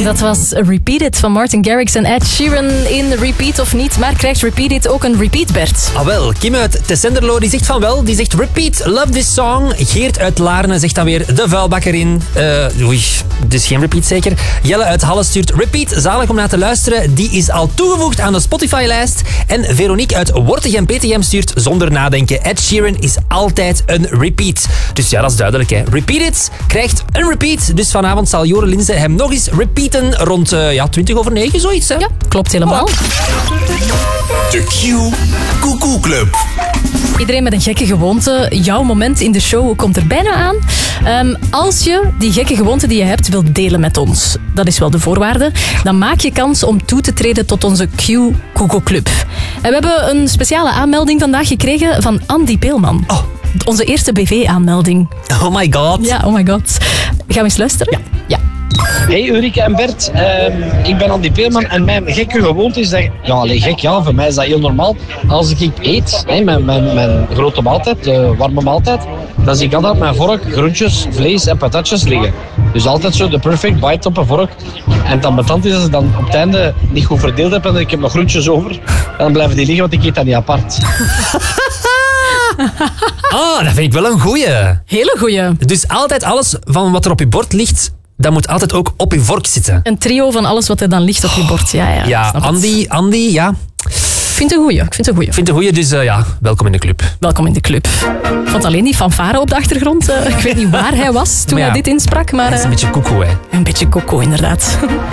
Dat was Repeat It van Martin Garrix en Ed Sheeran in Repeat of niet. Maar krijgt Repeat It ook een repeat, Bert? Ah wel, Kim uit Tessenderlo die zegt van wel. Die zegt repeat, love this song. Geert uit Laarne zegt dan weer de vuilbakker in. Oei, dus geen repeat zeker. Jelle uit Halle stuurt repeat, zalig om naar te luisteren. Die is al toegevoegd aan de Spotify-lijst. En Veronique uit Wortegem PTM stuurt zonder nadenken. Ed Sheeran is altijd een repeat. Dus ja, dat is duidelijk. Hè. Repeat It krijgt een repeat. Dus vanavond zal Jore Linze hem nog eens repeaten rond 9:20, zoiets. Hè? Ja, klopt helemaal. De Q Koekoe Club. Iedereen met een gekke gewoonte. Jouw moment in de show komt er bijna aan. Als je die gekke gewoonte die je hebt wilt delen met ons, dat is wel de voorwaarde, dan maak je kans om toe te treden tot onze Q Koekoe Club. En we hebben een speciale aanmelding vandaag gekregen van Andy Peelman. Oh. Onze eerste BV-aanmelding. Oh my god. Ja, oh my god. Gaan we eens luisteren? Ja. Hey Ulrike en Bert, ik ben Andy Peelman en mijn gekke gewoonte is dat... voor mij is dat heel normaal. Als ik eet, mijn grote maaltijd, de warme maaltijd, dan zie ik altijd op mijn vork groentjes, vlees en patatjes liggen. Dus altijd zo de perfect bite op een vork. En het ambetant is als ik dan op het einde niet goed verdeeld heb en ik heb nog groentjes over, dan blijven die liggen, want ik eet dat niet apart. Ah, dat vind ik wel een goeie. Hele goeie. Dus altijd alles van wat er op je bord ligt, dat moet altijd ook op je vork zitten. Een trio van alles wat er dan ligt op je bord. Ja, Andy, ja. Ik vind het een goeie. Dus welkom in de club. Welkom in de club. Ik vond alleen die fanfare op de achtergrond. Ik weet niet waar hij was toen hij dit insprak. Maar, dat is een beetje koekoe, hè. Een beetje koekoe, inderdaad.